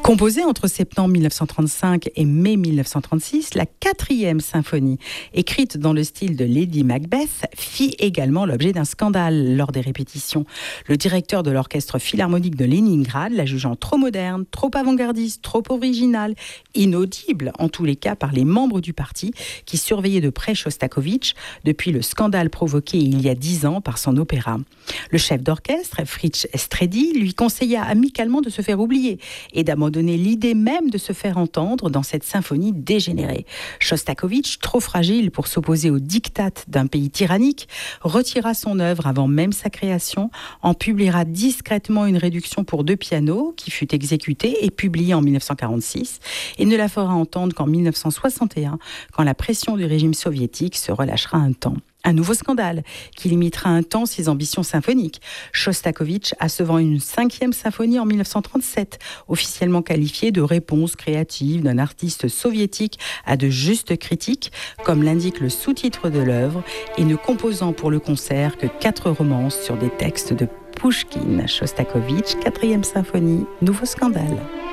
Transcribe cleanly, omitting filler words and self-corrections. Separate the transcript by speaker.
Speaker 1: Composée entre septembre 1935 et mai 1936, la 4e symphonie, écrite dans le style de Lady Macbeth, fit également l'objet d'un scandale lors des répétitions. Le directeur de l'orchestre philharmonique de Leningrad, la jugeant trop moderne, trop avant-gardiste, trop originale, inaudible en tous les cas par les membres du parti qui surveillaient de près Shostakovich depuis le scandale provoqué il y a 10 ans par son opéra. Le chef d'orchestre, Fritz Estredi, lui conseilla amicalement de se faire oublier et d'abandonner l'idée même de se faire entendre dans cette symphonie dégénérée. Shostakovich, trop fragile pour s'opposer aux diktats d'un pays tyrannique, retira son œuvre avant même sa création, en publiera discrètement une réduction pour 2 pianos qui fut exécutée et publiée en 1946 et ne la fera entendre qu'en 1961 quand la pression du régime soviétique se relâchera un temps. Un nouveau scandale qui limitera un temps ses ambitions symphoniques. Shostakovich achevant une 5e symphonie en 1937, officiellement qualifiée de réponse créative d'un artiste soviétique à de justes critiques, comme l'indique le sous-titre de l'œuvre, et ne composant pour le concert que 4 romances sur des textes de Pouchkine. Shostakovich, 4e symphonie, nouveau scandale.